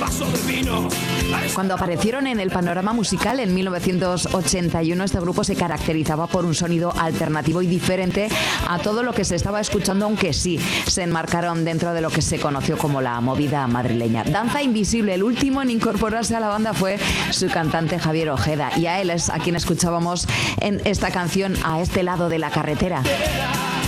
Cuando aparecieron en el panorama musical en 1981, este grupo se caracterizaba por un sonido alternativo y diferente a todo lo que se estaba escuchando, aunque sí se enmarcaron dentro de lo que se conoció como la movida madrileña. Danza Invisible, el último en incorporarse a la banda fue su cantante Javier Ojeda, y a él es a quien escuchábamos en esta canción, A este lado de la carretera.